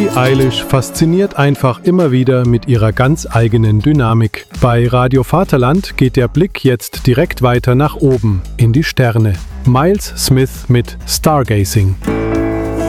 Billie Eilish fasziniert einfach immer wieder mit ihrer ganz eigenen Dynamik. Bei Radio Vaterland geht der Blick jetzt direkt weiter nach oben, in die Sterne. Miles Smith mit Stargazing.